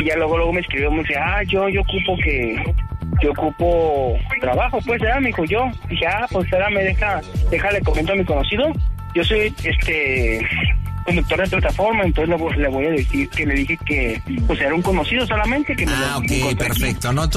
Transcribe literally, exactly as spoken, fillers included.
Y ya luego, luego me escribió, me dice, ah, yo, yo ocupo que, yo ocupo trabajo, pues, ¿verdad? Me dijo yo. Dije, ah, pues, espérame, deja, déjale, comento a mi conocido. Yo soy, este, conductor de plataforma, entonces le, voy- le voy a decir que le dije que, pues, era un conocido solamente, que me Ah, lo- me ok, encontré aquí. perfecto. No,